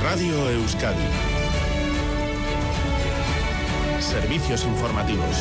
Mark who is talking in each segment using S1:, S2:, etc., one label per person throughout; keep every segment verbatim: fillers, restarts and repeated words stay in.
S1: Radio Euskadi. Servicios informativos.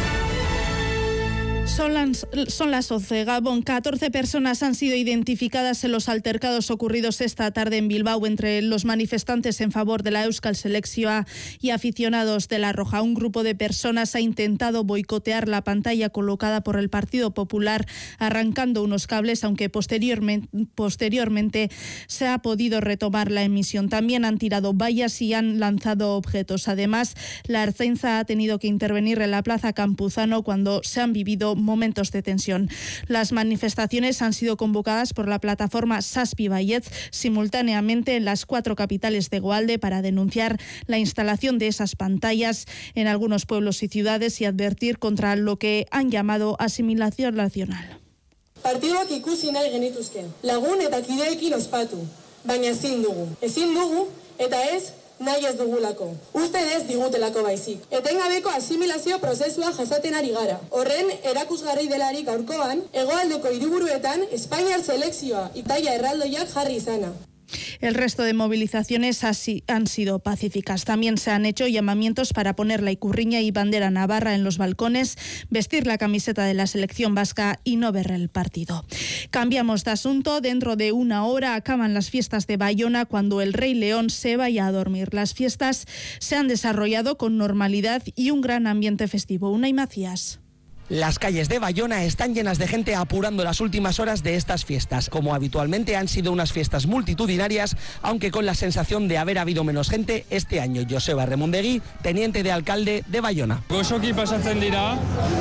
S2: Son las, son las once. Gabón, catorce personas han sido identificadas en los altercados ocurridos esta tarde en Bilbao entre los manifestantes en favor de la Euskal Selekzioa y aficionados de La Roja. Un grupo de personas ha intentado boicotear la pantalla colocada por el Partido Popular, arrancando unos cables, aunque posteriormente, posteriormente se ha podido retomar la emisión. También han tirado vallas y han lanzado objetos. Además, la Ertzaintza ha tenido que intervenir en la Plaza Campuzano cuando se han vivido momentos de tensión. Las manifestaciones han sido convocadas por la plataforma Zazpi Baietz simultáneamente en las cuatro capitales de Hegoalde para denunciar la instalación de esas pantallas en algunos pueblos y ciudades y advertir contra lo que han llamado asimilación nacional.
S3: Partiduak ikusi nahi genituzke. Lagun eta kideekin ospatu, baina ezin dugu. Ezin dugu eta ez nahi ez dugulako. Uste ez digutelako baizik. Etengabeko asimilazio prozesua jasaten ari gara. Horren erakusgarri delarik gaurkoan, hegoaldeko hiriburuetan Espainiar selekzioa itaia erraldoiak jarri izana.
S2: El resto de movilizaciones han sido pacíficas. También se han hecho llamamientos para poner la ikurriña y bandera navarra en los balcones, vestir la camiseta de la selección vasca y no ver el partido. Cambiamos de asunto. Dentro de una hora acaban las fiestas de Bayona cuando el Rey León se vaya a dormir. Las fiestas se han desarrollado con normalidad y un gran ambiente festivo. Unai Macías.
S4: Las calles de Bayona están llenas de gente apurando las últimas horas de estas fiestas. Como habitualmente han sido unas fiestas multitudinarias, aunque con la sensación de haber habido menos gente este año. Joseba Remundegui, teniente de alcalde de Bayona.
S5: Gozoki pasatzen dira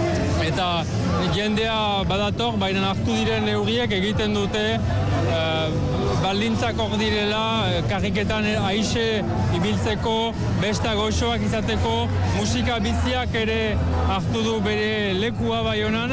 S5: eta jendea badator, baina hartu diren neurriek egiten dute uh, baldintzak hor direla, karriketan aixe ibiltzeko, besta gozoak izateko, musika biziak ere hartu du bere lekua Baionan,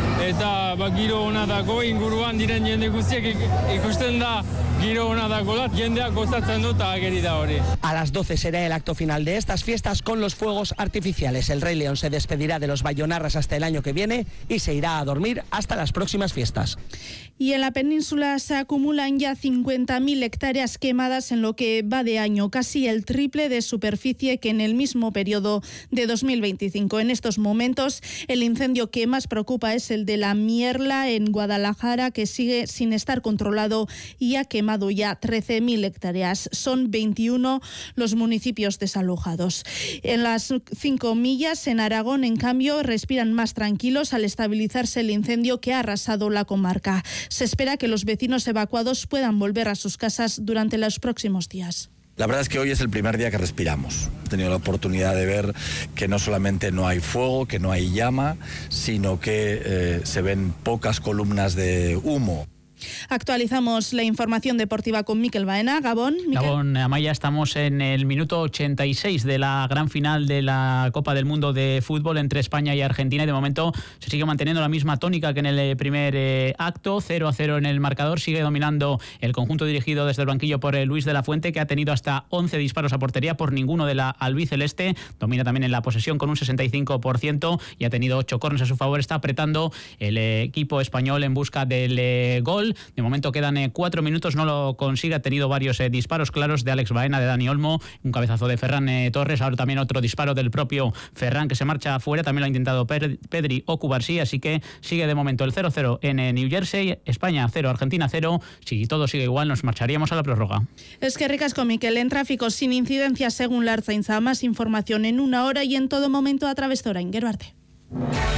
S5: eta ba, giro ona dago, inguruan diren jende guztiek ikusten da giro ona dago da, jendeak gozatzen du eta ageri da hori.
S4: A las doce será el acto final de estas fiestas con los fuegos artificiales. El Rey León se despedirá de los bayonarras hasta el año que viene y se irá a dormir hasta las próximas fiestas.
S2: Y en la península se acumulan ya cincuenta mil hectáreas quemadas en lo que va de año, casi el triple de superficie que en el mismo periodo de dos mil veinticinco. En estos momentos, el incendio que más preocupa es el de la Mierla en Guadalajara, que sigue sin estar controlado y ha quemado ya trece mil hectáreas. Son veintiuno los municipios desalojados. En las cinco millas, en Aragón, en cambio, respiran más tranquilos al estabilizarse el incendio que ha arrasado la comarca. Se espera que los vecinos evacuados puedan volver a sus casas durante los próximos días.
S6: La verdad es que hoy es el primer día que respiramos. He tenido la oportunidad de ver que no solamente no hay fuego, que no hay llama, sino que eh, se ven pocas columnas de humo.
S2: Actualizamos la información deportiva con Mikel Baena. Gabón. Mikel.
S7: Gabón, Amaya, estamos en el minuto ochenta y seis de la gran final de la Copa del Mundo de Fútbol entre España y Argentina y de momento se sigue manteniendo la misma tónica que en el primer eh, acto, cero a cero en el marcador. Sigue dominando el conjunto dirigido desde el banquillo por eh, Luis de la Fuente, que ha tenido hasta once disparos a portería, por ninguno de la albiceleste. Domina también en la posesión con un sesenta y cinco por ciento y ha tenido ocho córneres a su favor. Está apretando el eh, equipo español en busca del eh, gol. De momento quedan eh, cuatro minutos, no lo consigue. Ha tenido varios eh, disparos claros de Alex Baena, de Dani Olmo, un cabezazo de Ferran eh, Torres, ahora también otro disparo del propio Ferran que se marcha afuera, también lo ha intentado Pedri o Cubarsí, así que sigue de momento el cero cero en eh, New Jersey, España cero, Argentina cero. Si todo sigue igual, nos marcharíamos a la prórroga.
S2: Es que ricasco, Mikel. En tráfico sin incidencias según la Ertzaintza. Más información en una hora y en todo momento a través de Orain. Gero arte.